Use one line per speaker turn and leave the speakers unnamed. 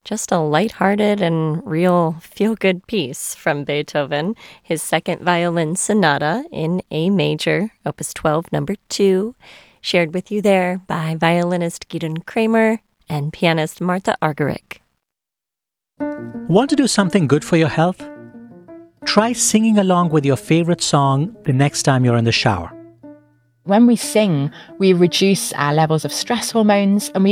Just a lighthearted and real feel-good piece from Beethoven, his second violin sonata in A major, Opus 12, number 2, shared with you there by violinist Gidon Kramer and pianist Martha Argerich.
Want to do something good for your health? Try singing along with your favorite song the next time you're in the shower.
When we sing, we reduce our levels of stress hormones and we